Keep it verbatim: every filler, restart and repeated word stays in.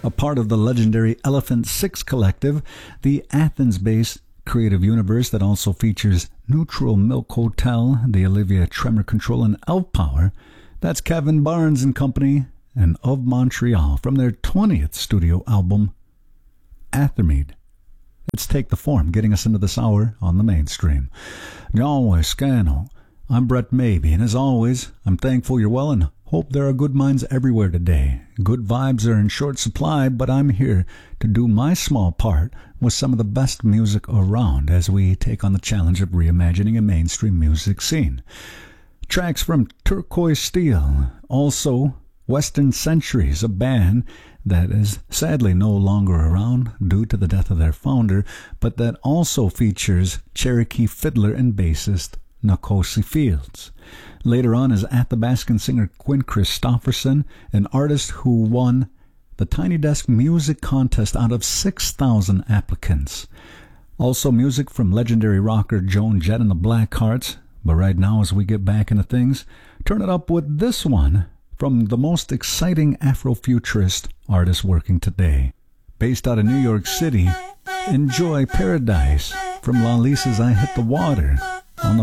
a part of the legendary Elephant Six Collective, the Athens-based creative universe that also features Neutral Milk Hotel, the Olivia Tremor Control, and Elf Power. That's Kevin Barnes and Company and Of Montreal from their twentieth studio album, Athermead. Let's take the form, getting us into this hour on the mainstream. Yahweh Scano. I'm Brett Mabey, and as always, I'm thankful you're well and hope there are good minds everywhere today. Good vibes are in short supply, but I'm here to do my small part with some of the best music around as we take on the challenge of reimagining a mainstream music scene. Tracks from Turquoise Steel, also Western Centuries, a band that is sadly no longer around due to the death of their founder, but that also features Cherokee fiddler and bassist Nkosi Fields. Later on is Athabascan singer Quinn Christopherson, an artist who won the Tiny Desk Music Contest out of six thousand applicants. Also music from legendary rocker Joan Jett and the Blackhearts. But right now, as we get back into things, turn it up with this one from the most exciting Afrofuturist artist working today. Based out of New York City, enjoy Paradise from La Lisa's I Hit the Water.